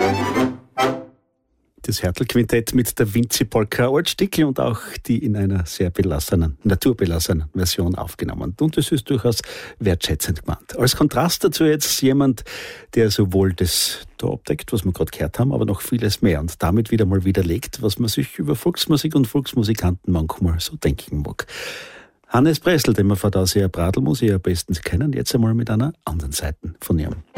Das Hertel-Quintett mit der Vinzi-Polka Altstickel und auch die in einer sehr belassenen, naturbelassenen Version aufgenommen. Und das ist durchaus wertschätzend gemeint. Als Kontrast dazu jetzt jemand, der sowohl das da abdeckt, was wir gerade gehört haben, aber noch vieles mehr und damit wieder mal widerlegt, was man sich über Volksmusik und Volksmusikanten manchmal so denken mag. Hannes Pressl, den wir von da sehr Bradl muss ich ja bestens kennen, jetzt einmal mit einer anderen Seite von ihm.